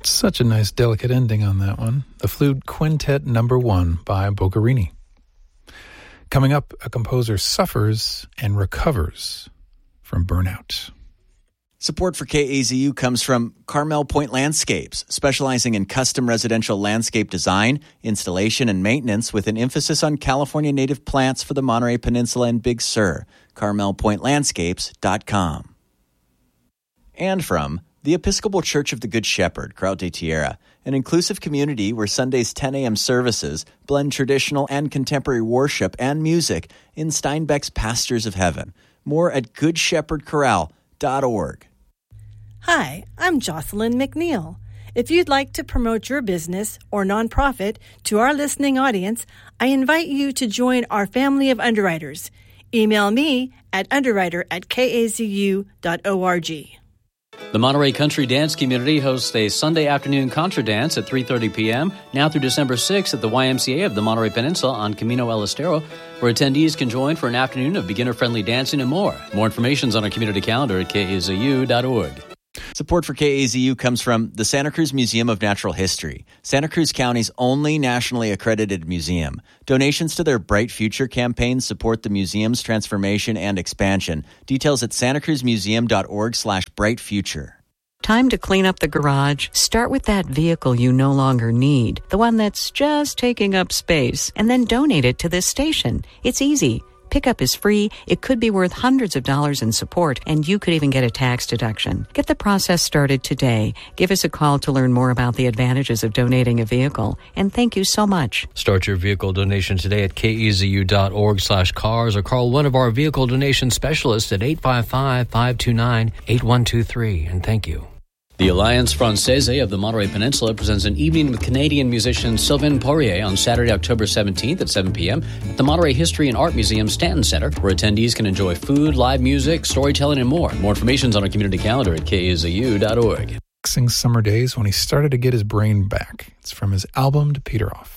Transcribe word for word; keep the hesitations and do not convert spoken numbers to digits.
Such a nice, delicate ending on that one. The Flute Quintet Number One by Boccherini. Coming up, a composer suffers and recovers from burnout. Support for K A Z U comes from Carmel Point Landscapes, specializing in custom residential landscape design, installation, and maintenance with an emphasis on California native plants for the Monterey Peninsula and Big Sur. carmel point landscapes dot com. And from the Episcopal Church of the Good Shepherd, Kraut de Tierra, an inclusive community where Sunday's ten a.m. services blend traditional and contemporary worship and music in Steinbeck's Pastures of Heaven. More at good shepherd chorale dot org. Hi, I'm Jocelyn McNeil. If you'd like to promote your business or nonprofit to our listening audience, I invite you to join our family of underwriters. Email me at underwriter at k a z u dot org. The Monterey Country Dance Community hosts a Sunday afternoon contra dance at three thirty p.m. now through December sixth at the Y M C A of the Monterey Peninsula on Camino El Estero, where attendees can join for an afternoon of beginner-friendly dancing and more. More information is on our community calendar at k a z u dot org. Support for K A Z U comes from the Santa Cruz Museum of Natural History, Santa Cruz County's only nationally accredited museum. Donations to their Bright Future campaign support the museum's transformation and expansion. Details at santa cruz museum dot org slash bright future. Time to clean up the garage. Start with that vehicle you no longer need, the one that's just taking up space, and then donate it to this station. It's easy. Pickup is free, it could be worth hundreds of dollars in support, and you could even get a tax deduction. Get the process started today. Give us a call to learn more about the advantages of donating a vehicle. And thank you so much. Start your vehicle donation today at k e z u dot org slash cars or call one of our vehicle donation specialists at eight five five, five two nine, eight one two three. And thank you. The Alliance Francaise of the Monterey Peninsula presents an evening with Canadian musician Sylvain Poirier on Saturday, October seventeenth at seven p.m. at the Monterey History and Art Museum Stanton Center, where attendees can enjoy food, live music, storytelling, and more. More information is on our community calendar at k a z u dot org. Summer days when he started to get his brain back. It's from his album to Peter Off.